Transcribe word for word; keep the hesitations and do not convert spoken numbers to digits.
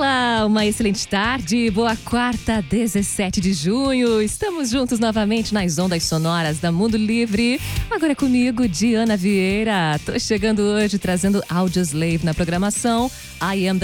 Olá, uma excelente tarde, boa quarta, dezessete de junho. Estamos juntos novamente nas ondas sonoras da Mundo Livre. Agora é comigo, Diana Vieira. Tô chegando hoje trazendo Audioslave na programação. I Am The